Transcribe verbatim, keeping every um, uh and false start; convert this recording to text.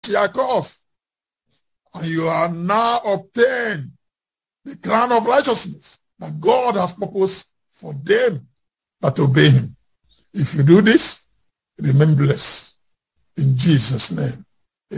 Yaakov. And you are now obtained the crown of righteousness that God has purposed for them that obey him. If you do this, remain blessed. In Jesus' name.